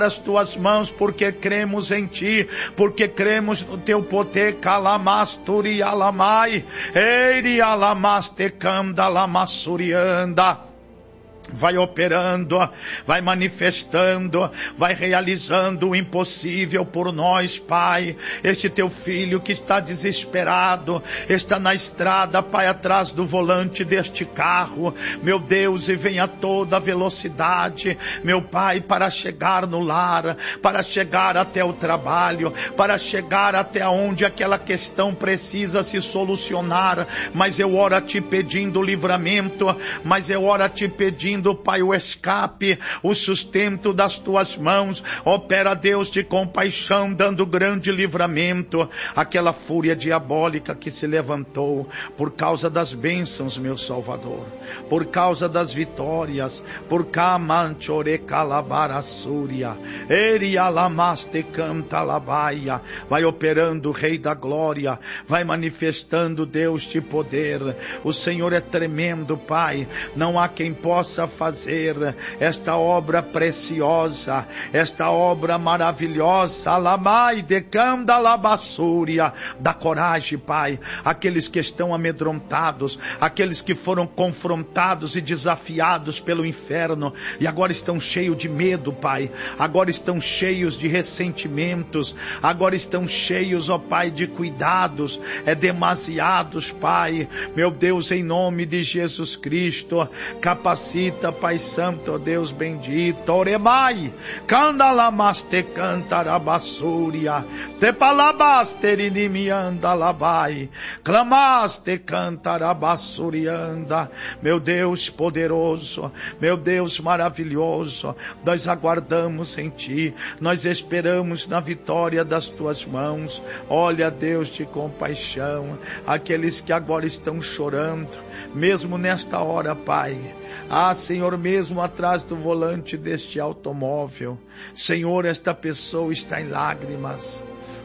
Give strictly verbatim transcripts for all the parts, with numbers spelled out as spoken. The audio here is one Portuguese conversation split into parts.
as tuas mãos, porque cremos em ti, porque cremos no teu poder. Calamasturi alamai, eiri alamastecanda lamassurianda. Vai operando, vai manifestando, vai realizando o impossível por nós, Pai. Este teu filho que está desesperado, está na estrada, Pai, atrás do volante deste carro, meu Deus, e vem a toda velocidade, meu Pai, para chegar no lar, para chegar até o trabalho, para chegar até onde aquela questão precisa se solucionar. Mas eu oro a ti pedindo livramento, mas eu oro a ti pedindo, Pai, o escape, o sustento das tuas mãos. Opera, Deus, de compaixão, dando grande livramento àquela fúria diabólica que se levantou por causa das bênçãos, meu Salvador, por causa das vitórias, por camanchore calabarasúria, erialamaste cantalabaia. Vai operando, Rei da Glória, vai manifestando, Deus, de poder. O Senhor é tremendo, Pai, não há quem possa fazer esta obra preciosa, esta obra maravilhosa. Alamai de candalabassúria. Dá coragem, Pai, aqueles que estão amedrontados, aqueles que foram confrontados e desafiados pelo inferno e agora estão cheios de medo, Pai, agora estão cheios de ressentimentos, agora estão cheios, ó Pai, de cuidados, é demasiados, Pai, meu Deus, em nome de Jesus Cristo, capacita, Pai Santo, Deus bendito. Oremai, candalamaste cantarabassúria, te palabasteridimianda labai, clamaste cantarabassurianda. Meu Deus poderoso, meu Deus maravilhoso, nós aguardamos em ti, nós esperamos na vitória das tuas mãos. Olha, Deus de compaixão, aqueles que agora estão chorando, mesmo nesta hora, Pai. Ah, Senhor, mesmo atrás do volante deste automóvel, Senhor, esta pessoa está em lágrimas.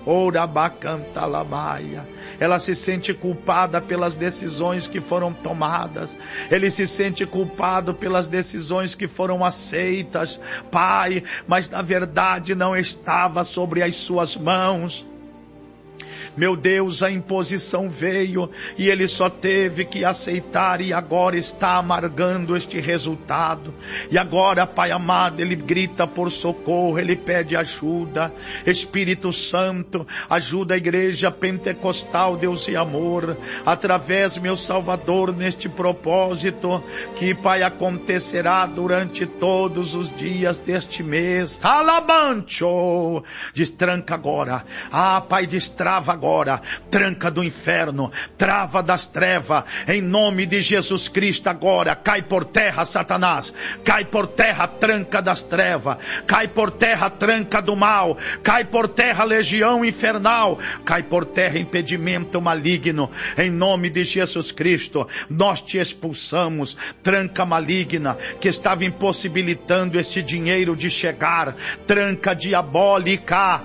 Ela se sente culpada pelas decisões que foram tomadas. Ele se sente culpado pelas decisões que foram aceitas, Pai, mas na verdade não estava sobre as suas mãos. Meu Deus, a imposição veio e ele só teve que aceitar e agora está amargando este resultado. E agora, Pai amado, ele grita por socorro, ele pede ajuda. Espírito Santo, ajuda a igreja pentecostal, Deus e amor, através, meu Salvador, neste propósito que, Pai, acontecerá durante todos os dias deste mês. Alabancho! Destranca agora. Ah, Pai, destrava agora. Agora, tranca do inferno, trava das trevas, em nome de Jesus Cristo agora, cai por terra Satanás, cai por terra tranca das trevas, cai por terra tranca do mal, cai por terra legião infernal, cai por terra impedimento maligno, em nome de Jesus Cristo, nós te expulsamos, tranca maligna, que estava impossibilitando este dinheiro de chegar, tranca diabólica,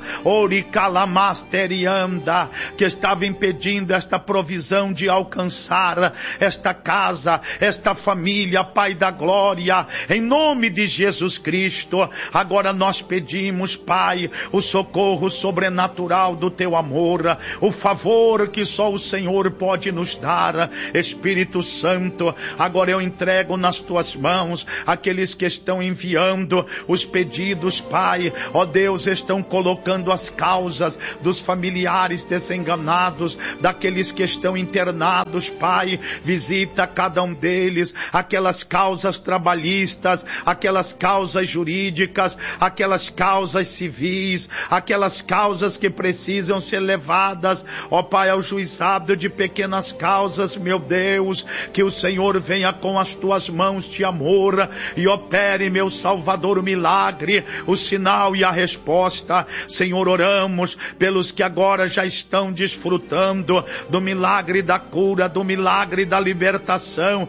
oricalasterianda, que estava impedindo esta provisão de alcançar esta casa, esta família, Pai da glória, em nome de Jesus Cristo. Agora nós pedimos, Pai, o socorro sobrenatural do teu amor, o favor que só o Senhor pode nos dar. Espírito Santo, agora eu entrego nas tuas mãos aqueles que estão enviando os pedidos, Pai, ó Deus, estão colocando as causas dos familiares desenganados, daqueles que estão internados, Pai, visita cada um deles, aquelas causas trabalhistas, aquelas causas jurídicas, aquelas causas civis, aquelas causas que precisam ser levadas, ó Pai, ao juizado de pequenas causas, meu Deus, que o Senhor venha com as tuas mãos de amor e opere, meu Salvador, o milagre, o sinal e a resposta. Senhor, oramos pelos que agora já estão desfrutando do milagre da cura, do milagre da libertação,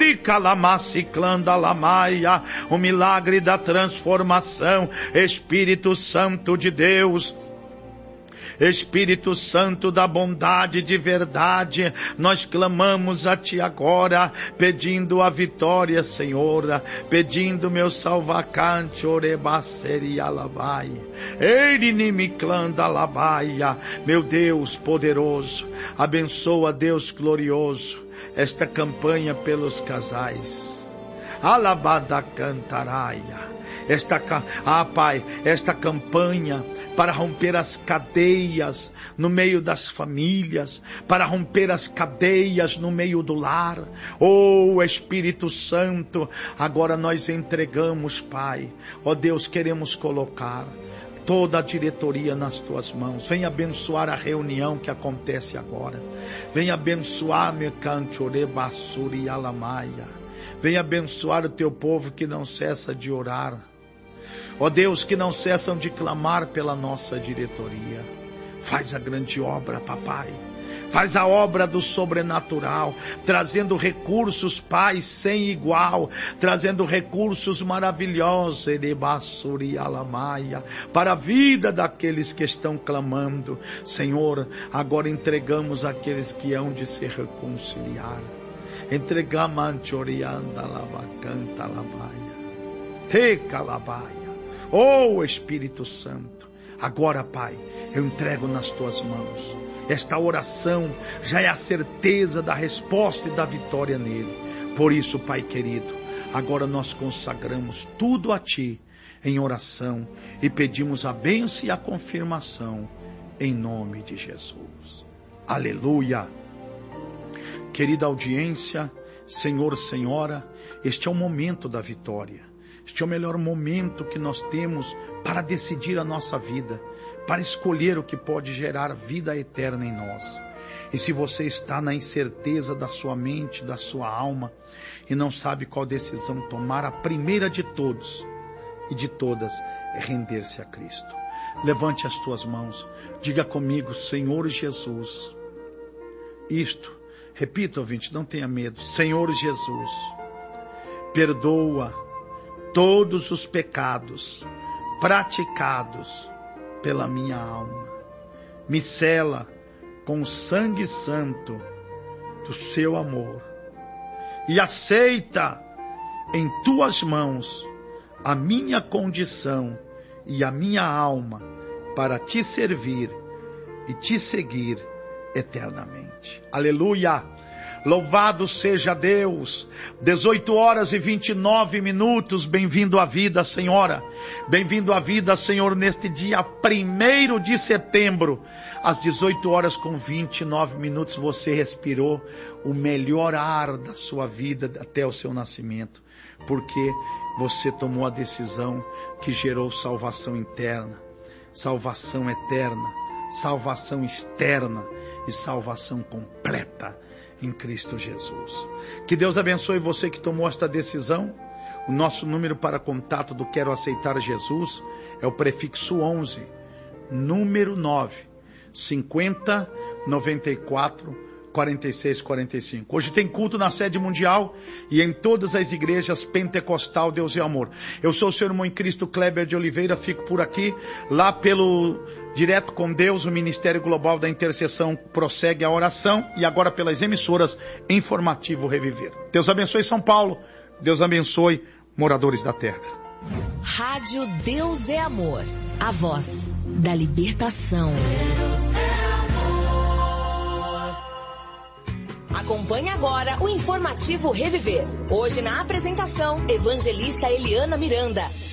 oricalamasiclandalamaia, o milagre da transformação. Espírito Santo de Deus, Espírito Santo da bondade de verdade, nós clamamos a Ti agora, pedindo a vitória, Senhor, pedindo meu salvacante, orebaceri alabai, eirinimiclanda alabaia, meu Deus poderoso, abençoa, Deus glorioso, esta campanha pelos casais, alabada cantaraia, esta, ah Pai, esta campanha para romper as cadeias no meio das famílias, para romper as cadeias no meio do lar. Oh Espírito Santo, agora nós entregamos, Pai, ó Deus, queremos colocar toda a diretoria nas Tuas mãos. Vem abençoar a reunião que acontece agora. Vem abençoar Mecantore Basuri Alamaia. Vem abençoar o Teu povo que não cessa de orar. Ó Deus, que não cessam de clamar pela nossa diretoria. Faz a grande obra, papai. Faz a obra do sobrenatural, trazendo recursos, Pai, sem igual, trazendo recursos maravilhosos, para a vida daqueles que estão clamando. Senhor, agora entregamos aqueles que hão de se reconciliar. Entregamos antiorianda lavacanta labaia, recalabaia. Oh Espírito Santo, agora, Pai, eu entrego nas Tuas mãos. Esta oração já é a certeza da resposta e da vitória nele. Por isso, Pai querido, agora nós consagramos tudo a Ti em oração e pedimos a bênção e a confirmação em nome de Jesus. Aleluia! Querida audiência, Senhor, Senhora, este é o momento da vitória. Este é o melhor momento que nós temos para decidir a nossa vida, para escolher o que pode gerar vida eterna em nós. E se você está na incerteza da sua mente, da sua alma, e não sabe qual decisão tomar, a primeira de todos e de todas é render-se a Cristo. Levante as tuas mãos, diga comigo: Senhor Jesus, isto, repita, ouvinte, não tenha medo. Senhor Jesus, perdoa todos os pecados praticados pela minha alma. Me sela com o sangue santo do seu amor e aceita em tuas mãos a minha condição e a minha alma para te servir e te seguir eternamente. Aleluia! Louvado seja Deus. dezoito horas e vinte e nove minutos. Bem-vindo à vida, Senhora. Bem-vindo à vida, Senhor, neste dia primeiro de setembro. Às dezoito horas com vinte e nove minutos você respirou o melhor ar da sua vida até o seu nascimento. Porque você tomou a decisão que gerou salvação interna, salvação eterna, salvação externa e salvação completa em Cristo Jesus. Que Deus abençoe você que tomou esta decisão. O nosso número para contato do Quero Aceitar Jesus é o prefixo onze, número nove, cinquenta, noventa e quatro, quarenta e seis, quarenta e cinco. Hoje tem culto na sede mundial e em todas as igrejas Pentecostal Deus e Amor. Eu sou o seu irmão em Cristo, Kleber de Oliveira, fico por aqui. Lá pelo Direto com Deus, o Ministério Global da Intercessão prossegue a oração, e agora pelas emissoras Informativo Reviver. Deus abençoe São Paulo, Deus abençoe moradores da terra. Rádio Deus é Amor, a voz da libertação. Acompanhe agora o Informativo Reviver. Hoje na apresentação, Evangelista Eliana Miranda.